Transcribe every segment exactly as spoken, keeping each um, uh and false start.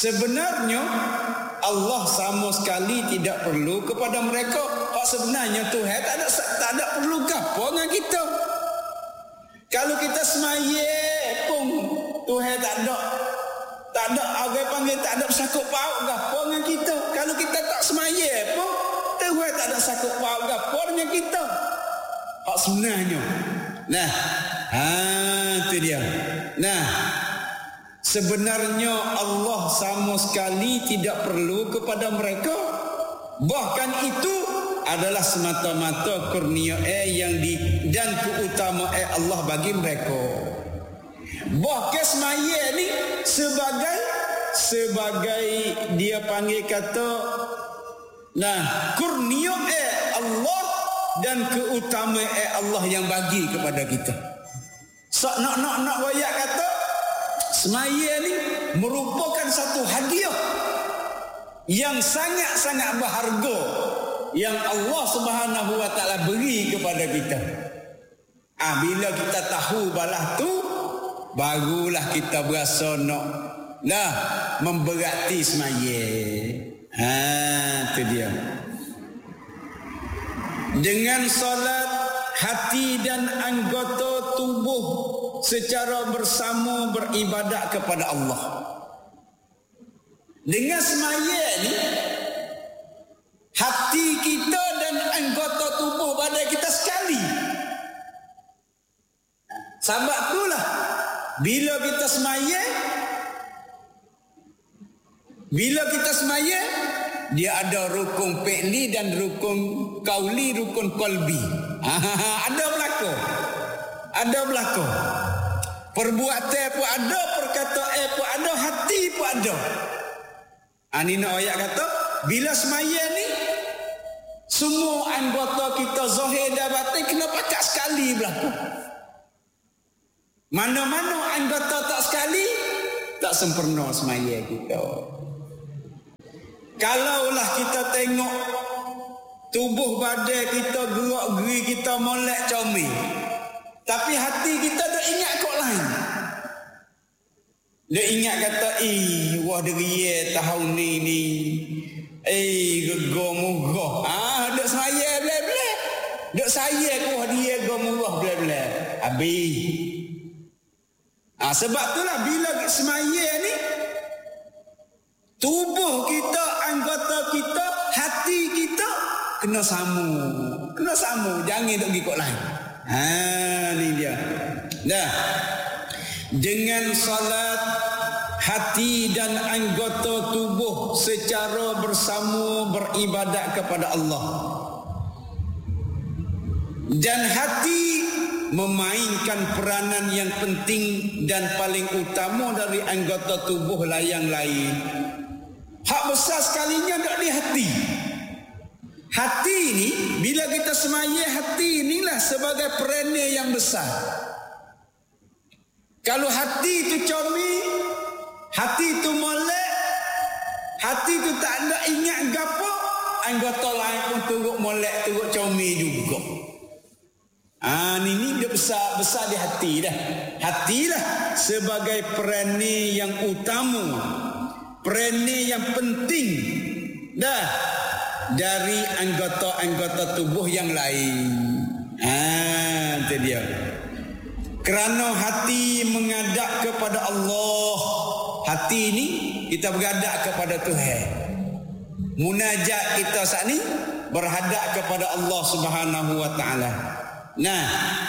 sebenarnya Allah sama sekali tidak perlu kepada mereka. Hak sebenarnya Tuhan tak ada tak ada perlu gapo dengan kita. Kalau kita semaya pun Tuhan tak ada tak ada orang panggil tak ada sakut paut gapo dengan kita. Kalau kita tak semaya pun Tuhan tak ada sakut paut gapo dengan kita. Hak sebenarnya. Nah, ha tu dia. Nah, sebenarnya Allah sama sekali tidak perlu kepada mereka. Bahkan itu adalah semata-mata kurnia eh yang di dan keutamaan Allah bagi mereka. Bahkan semaya ni sebagai sebagai dia panggil kata nah kurnia eh Allah dan keutamaan eh Allah yang bagi kepada kita. So nak nak nak wayak kata semaya ni merupakan satu hadiah yang sangat-sangat berharga yang Allah Subhanahu wa taala beri kepada kita. Ah, bila kita tahu balah tu, barulah kita berasa nak lah memberati semaya. Ha, tu dia. Dengan solat hati dan anggota tubuh secara bersama beribadat kepada Allah. Dengan semaya ni hati kita dan anggota tubuh badan kita sekali. Sebab itulah bila kita semaya bila kita semaya dia ada rukun fi'li dan rukun qauli, rukun qalbi. Ada berlaku. Ada berlaku. Perbuatan pun ada, perkataan pun ada, hati pun ada. Ini nak ayat kata, bila semaya ni, semua anggota kita zahir dan batin kena pakat sekali berlaku. Mana-mana anggota tak sekali, tak sempurna semaya kita. Kalaulah kita tengok tubuh badan kita gerak-geri kita molek comel, tapi hati kita dah ingat kok lain. Dia ingat kata, eh, wah deria tahun ni ni. Eh, gegor murah. Ah, duk saya bla-bla. Duk saya ku dia gegor murah bla-bla. Habis. Ah, sebab itulah bila semaya ni tubuh kita, anggota kita, hati kita kena samu. Kena samu, jangan duk ikut lain. Ha, ni dia. Dah. Dengan salat hati dan anggota tubuh secara bersama beribadat kepada Allah. Dan hati memainkan peranan yang penting dan paling utama dari anggota tubuh yang lain. Hak besar sekalinya tak di hati. Hati ni bila kita semaya, hati inilah sebagai peranan yang besar. Kalau hati itu comel, hati itu molek, hati itu tak ada ingat gapo, anggota lain pun turut molek, turut comel juga. Ah, ni ni dia besar besar di hati dah. Hatilah sebagai peranan yang utama, peranan yang penting dah dari anggota-anggota tubuh yang lain. Ah, itu dia. Kerana hati menghadap kepada Allah. Hati ni kita berhadap kepada Tuhan. Munajat kita saat ni berhadap kepada Allah Subhanahu wa taala. Nah,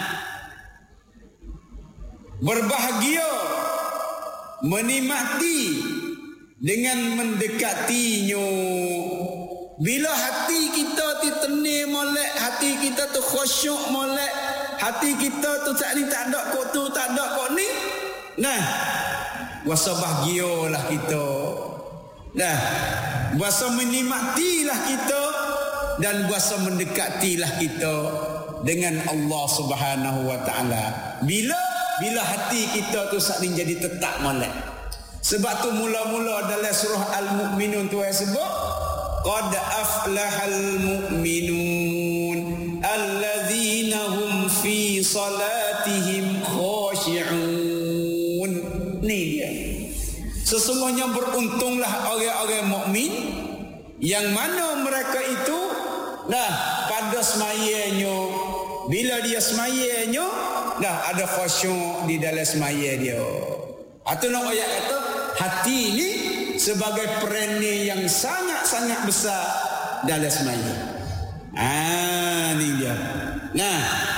berbahagia menikmati dengan mendekatinya. Bila hati kita tenang molek, hati kita tu khusyuk molek, hati kita tu saat ni tak ada kok tu, tak ada kok ni. Nah, wasa bahagialah kita. Nah, wasa menikmatilah kita dan wasa mendekatilah kita dengan Allah Subhanahu wa taala. Bila bila hati kita tu saat ni jadi tetap molek. Sebab tu mula-mula dalam surah Al-Mu'minun tu ayat sebut qad aflahal mu'minun alladzina hum fi salatihim khashi'un. Ni dia. Sesungguhnya beruntunglah orang-orang mukmin yang mana mereka itu dah pada semayanya, bila dia semayanya dah ada khusyuk di dalam semaya dia. Atau nak ayat kata hati ini sebagai perannya yang sangat-sangat besar dalam semaya. Ah, ni dia. Nah,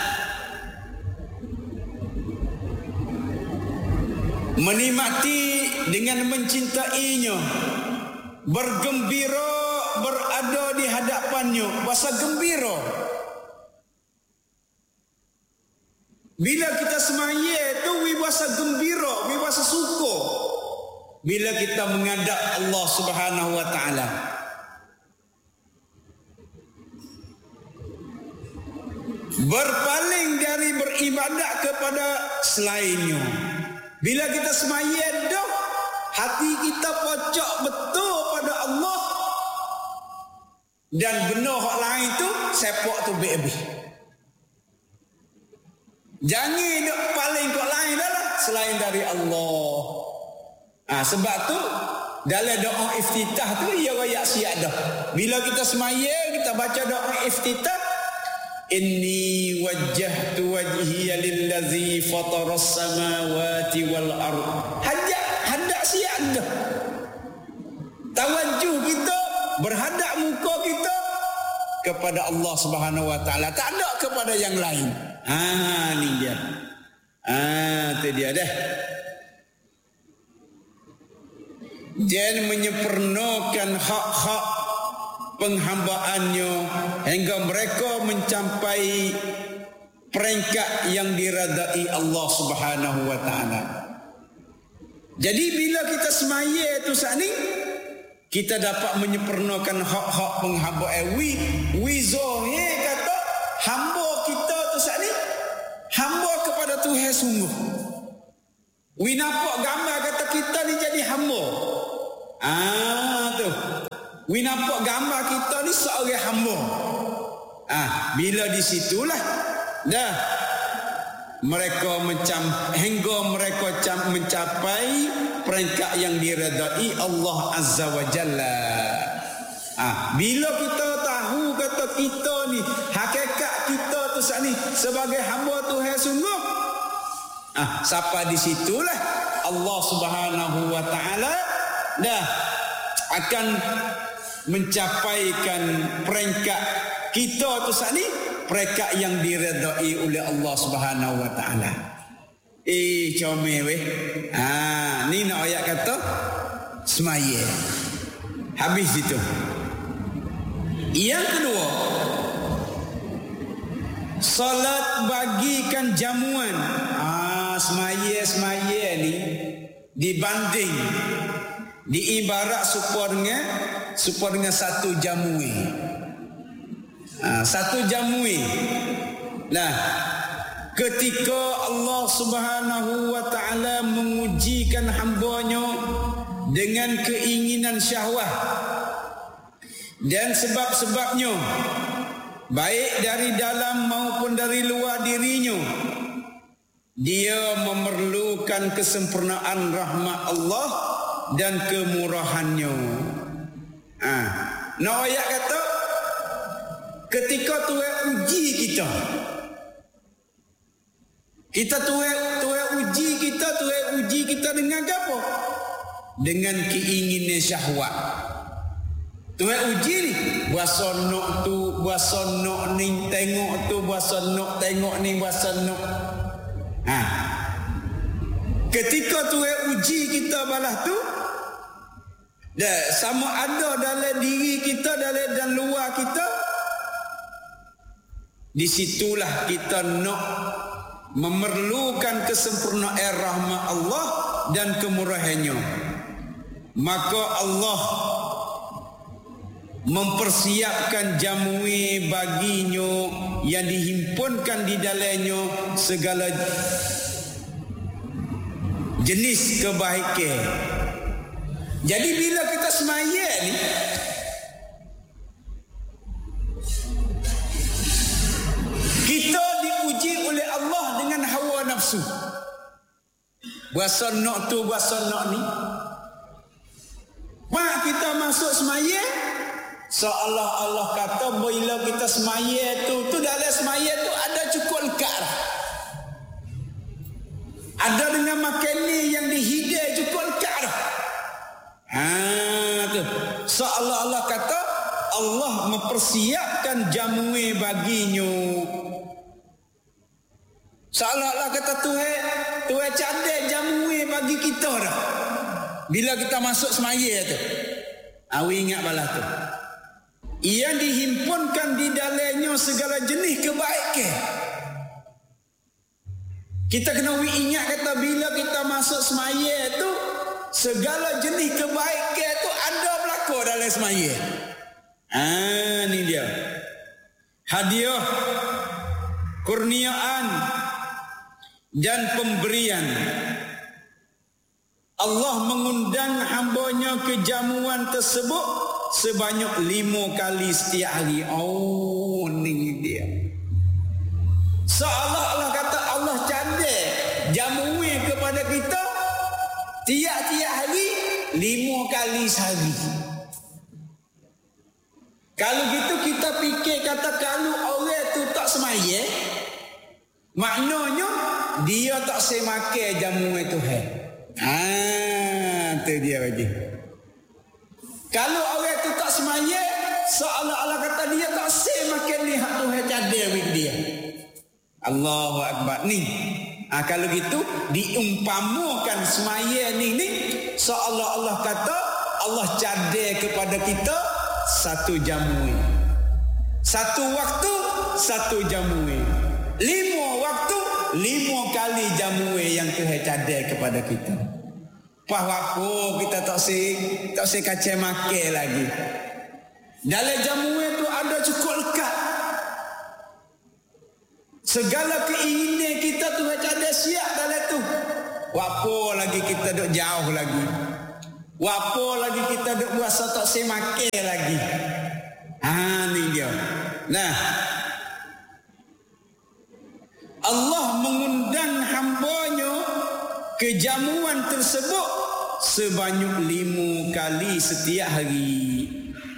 menikmati dengan mencintainya, bergembira berada di hadapannya, rasa gembira. Bila kita semaya itu wibasa gembira, wibasa syukur. Bila kita menghadap Allah Subhanahu wa taala. Berpaling dari beribadat kepada selainnya. Bila kita semaya dah, hati kita pocok betul pada Allah. Dan benar hak lain tu sepak tu be-be. Jangan duk paling kau lain dah lah selain dari Allah. Ah, sebab tu dalam doa iftitah tu ia royak siap dah. Bila kita semaya kita baca doa iftitah, inni wajjahtu wajhiya lillazi fataras samawati wal ardh. Hajat hadap siap dah. Tawajuh kita berhadap muka kita kepada Allah Subhanahu wa taala, tak ada kepada yang lain. Ha, ni dia. Ah, tu dia dah. Dia menyempurnakan hak-hak penghambaannya hingga mereka mencapai peringkat yang diredai Allah Subhanahu wa taala. Jadi bila kita semaya tu saat ni, kita dapat menyempurnakan hak-hak penghambaan. Wi wi zohir kata hamba kita tu saat ni hamba kepada Tuhan sungguh. Wi nampak gambar kata kita ni jadi hamba. Ah tu. Wi nampak gambar kita ni seorang hamba. Ah, bila di situlah dah mereka mencam hingga mereka cam, mencapai peringkat yang diredai Allah Azza wa Jalla. Ah, bila kita tahu kata kita ni hakikat kita tu saat ni sebagai hamba Tuhan sungguh. Ah, sampai di situlah Allah Subhanahu wa taala dah akan mencapaikan peringkat kita tu saat ni, peringkat yang diredai oleh Allah Subhanahu wa taala. Eh, comel weh. Ha, ni nak ayat kata semaya. Habis itu. Yang kedua, salat bagikan jamuan. Ah, semaya-semaya ni dibanding diibarat supaya dengan supaya dengan satu jamui. Ha, satu jamui. Nah, ketika Allah Subhanahu wa taala mengujikan hamba-Nya dengan keinginan syahwat dan sebab-sebabnya baik dari dalam maupun dari luar dirinya, dia memerlukan kesempurnaan rahmat Allah dan kemurahannya. Ah, nak ayat kata ketika Tuhan uji kita, kita Tuhan Tuhan uji kita, Tuhan uji kita dengan apa? Dengan keinginan syahwat. Tuhan uji ni, buat sonok tu, buat sonok ni, tengok tu, buat sonok, tengok ni, buat sonok. Ha. Ketika Tuhan uji kita balas tu, dah sama ada dalam diri kita dalam dan luar kita, di situlah kita nak memerlukan kesempurnaan rahmat Allah dan kemurahannya. Maka Allah mempersiapkan jamui baginya yang dihimpunkan di dalamnya segala jenis kebaikan. Jadi bila kita semaya ni, kita diuji oleh Allah dengan hawa nafsu. Buat sonok tu, buat sonok ni. Seolah-olah kata bila kita semaya tu, tu dalam semaya tu ada cukup lekat lah. Ada dengan makan ni yang dihidai cukup lekat lah. Ha tu. Seolah-olah kata Allah mempersiapkan jamuan baginya. Seolah-olah kata Tuhan, Tuhan cadai jamuan bagi kita dah. Bila kita masuk semaya tu. Awi ingat balas tu. Yang dihimpunkan di dalamnya segala jenis kebaikan. Kita kena ingat kata bila kita masuk semaya tu, segala jenis kebaikan tu ada berlaku dalam semaya. Ah, ni dia. Hadiah, kurniaan dan pemberian. Allah mengundang hamba-Nya ke jamuan tersebut sebanyak lima kali setiap hari. Oh, ni dia. Seolah-olah kata Allah cadai jamuan kepada kita tiap-tiap hari lima kali sehari. Kalau gitu kita fikir kata kalau orang tu tak semaya, maknanya dia tak semakan jamuan Tuhan. Ah, tu dia lagi. Kalau orang tu tak semaya, seolah-olah kata dia tak semakan ni hak Tuhan cadai bagi dia. Allahu Akbar ni. Ah, kalau gitu diumpamakan semaya ni ni seolah-olah kata Allah cadai kepada kita satu jamuan. Satu waktu, satu jamuan. Lima waktu, lima kali jamuan yang Tuhan cadai kepada kita. Pas apa kita tak si tak si kacau makan lagi. Dalam jamuan tu ada cukup lekat. Segala keinginan kita Tuhan cadai siap dalam tu. Apa lagi kita duk jauh lagi. Apa lagi kita duk berasa tak si makan lagi. Ha ni dia. Nah, Allah mengundang hamba-Nya ke jamuan tersebut sebanyak lima kali setiap hari.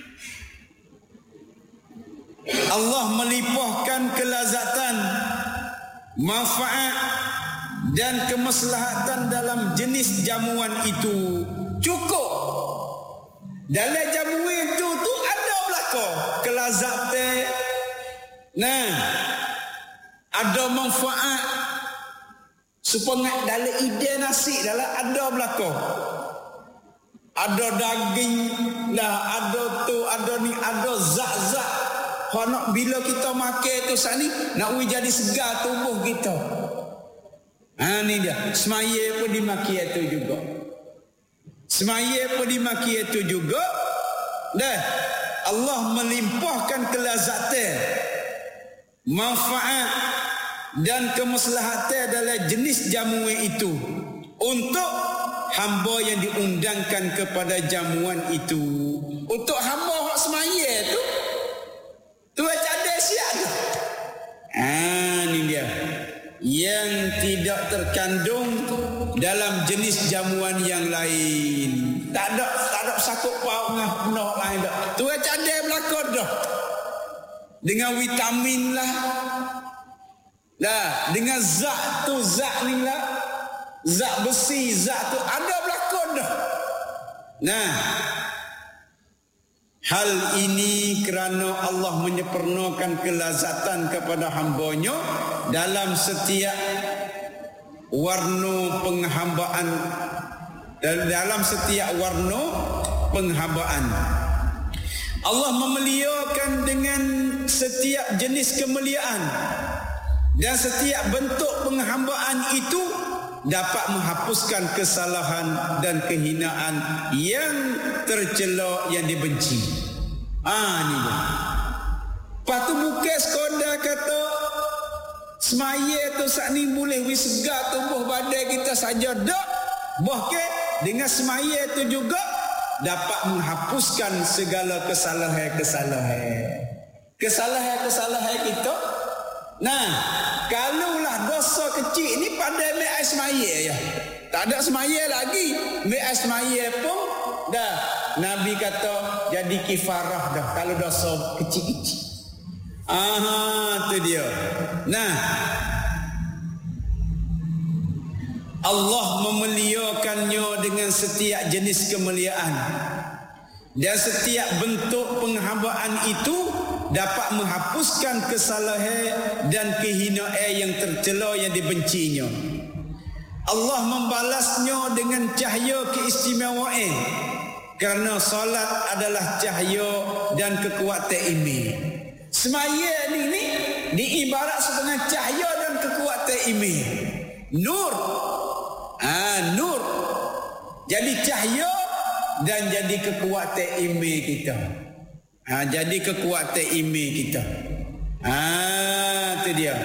Allah melipahkan kelazatan, manfaat dan kemaslahatan dalam jenis jamuan itu. Cukup. Dalam jamuan itu tu ada belaka kelazatan. Nah, ada manfaat. Supaya dalam ide nasi dalam ada belaka. Ada daging lah, ada tu, ada ni, ada zat-zat. Kalau bila kita makan tu saat ni, nak jadi segar tubuh kita. Ha ni dia. Semaya pun dimaki itu juga. Semaya pun dimaki itu juga. Dah. Allah melimpahkan kelazatan, manfaat dan kemaslahatan dalam jenis jamuan itu untuk hamba yang diundangkan kepada jamuan itu. Untuk hamba hak semaya tu Tuhan cadai siap tu. Ah, ni dia. Yang tidak terkandung dalam jenis jamuan yang lain. Tak ada tak ada sakut pau ngah penuh lain dak. Tuhan cadai belaka dah. Dengan vitamin lah. Dah, dengan zat tu, zat ni lah. Zat besi, zat tu ada belaka dah. Nah, hal ini kerana Allah menyempurnakan kelazatan kepada hamba-Nya dalam setiap warna penghambaan, dalam setiap warna penghambaan. Allah memuliakan dengan setiap jenis kemuliaan dan setiap bentuk penghambaan itu dapat menghapuskan kesalahan dan kehinaan yang tercela yang dibenci. Ah ni dia. Patu bukan sekadar kata semaya tu saat ni boleh wisga tubuh badan kita saja dak. Bahkan dengan semaya tu juga dapat menghapuskan segala kesalahan-kesalahan. Kesalahan-kesalahan kita. Nah, kalaulah dosa kecil ni pada mai semaya ya. Tak ada semaya lagi, mai semaya pun dah Nabi kata jadi kifarah dah kalau dosa kecil-kecil. Ah, tu dia. Nah, Allah memuliakannya dengan setiap jenis kemuliaan. Dan setiap bentuk penghambaan itu dapat menghapuskan kesalahan dan kehinaan yang tercela yang dibencinya. Allah membalasnya dengan cahaya keistimewaan kerana salat adalah cahaya dan kekuatan iman. Semaya ni, ni diibarat setengah cahaya dan kekuatan iman. Nur. Ah, nur. Jadi cahaya dan jadi kekuatan iman kita. Ha, jadi kekuatan iman kita. Ah, tu dia.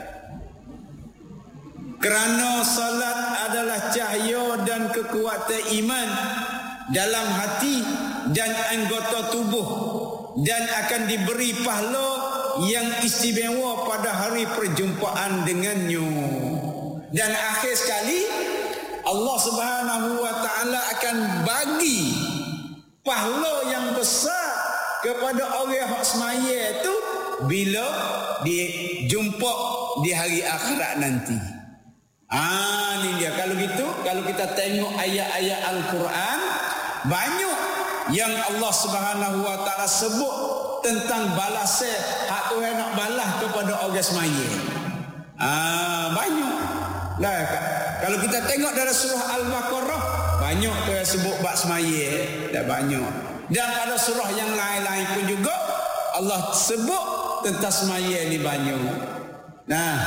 Kerana salat adalah cahaya dan kekuatan iman dalam hati dan anggota tubuh dan akan diberi pahala yang istimewa pada hari perjumpaan dengannya. Dan akhir sekali Allah Subhanahu wa taala akan bagi pahala yang besar kepada orang hak semaya tu bila dijumpa di hari akhirat nanti. Ah, ni dia. Kalau gitu, kalau kita tengok ayat-ayat Al-Quran, banyak yang Allah Subhanahu wa taala sebut tentang balasan hak Tuhan nak balas kepada orang semaya. Ah, banyak. Lah, kalau kita tengok dari surah Al-Baqarah, banyak tu yang sebut bab semaya, dah banyak. Dan pada surah yang lain-lain pun juga Allah sebut tentang semaya ni banyak. Nah,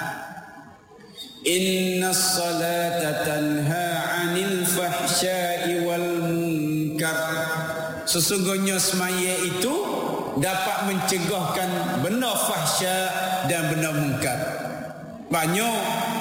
innas salata tanha 'anil fahsya'i wal munkar. Sesungguhnya semaya itu dapat mencegahkan benda fahsya dan benda munkar. Banyak